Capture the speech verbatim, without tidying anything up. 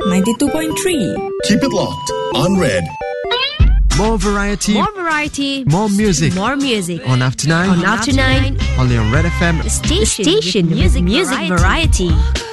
ninety-two point three. Keep it locked on Red. More variety. More variety. More music. More music. On After Nine. On After Nine. Only on Red F M. The station, station music, music variety. variety.